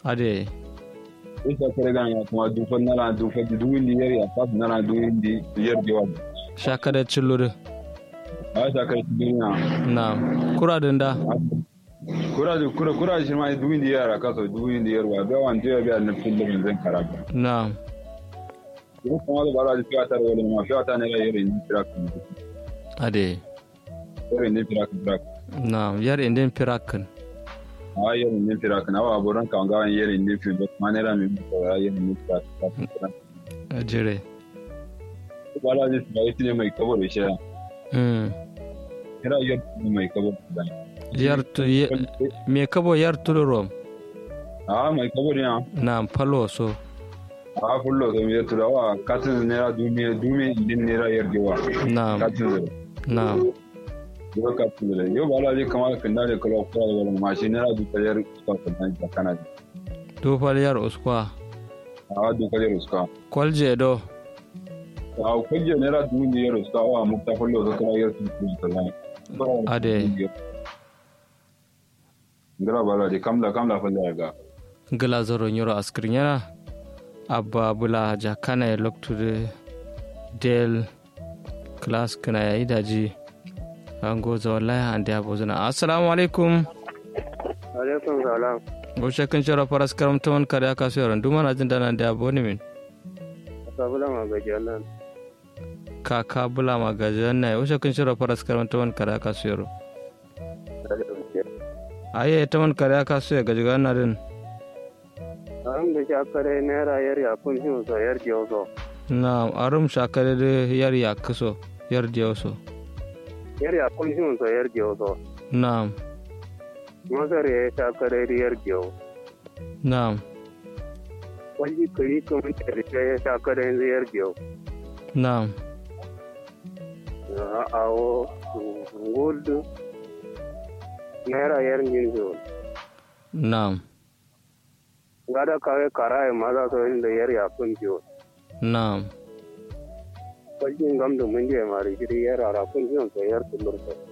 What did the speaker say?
ade ita kare ga ya kuma dufan nara dufan duwin da yar ya fa nara duwin da yar gewa shaka da cillure a ta kai duniya na kura da kura shi ma duwin da yara kaso duwin da yarwa ga wanda ya ga na filin zan karaka na kuma da bara da fiyata wala ma fiyata ne ga yarin firakan ade yarin ne firakan na yar indin firakan a yarin ne firakan awa boran ka ga yarin ne fi ma ne ra mi ko yarin ne firakan jire bara da su ne mai kabo da shi kira yar mai kabo da yar tu me kabo yar tulurom mai kabo ne na palo so a fullo da mai turawa katin naira dume din naira yargewa na katin na yau katin da yau ba la kamar kan da kala kula da wani mashi naira duka yar ka kan da kana to fal yar uskwa a duka yar uska kolje do a kolje naira dume yar uska wa mu ta fullo da kala yar tuntun ade ngira ba la kamla fullo ga gala zoro nyoro askrinya abba bula jakana ya loktude del class kana ya idaji an goza wallahi an da bozuna assalamu alaikum salam bo shekin shara faras karamta wan kada ka so yaran duma na jin dana da boni min bula magaji Allah kaka bula magaji nan o shekin shara faras karamta wan kada ka so yaro aye ta wan kada ka so ya gaji ganna din arum da shakare naira yar ya kun shi so yar jiyo so na arum shakare da yar ya kuso yar jiyo so yar ya kun shi so yar jiyo so na masar ya shakare da yar jiyo na wani kiri kuma ta ya shakare da yar jiyo na awo gold naira yar jiyo na gada kawai karaye maza so inda yar ya kun jiyo na kwajin gamda mun je mari gidi yar ara kun jiyo so yar tulur so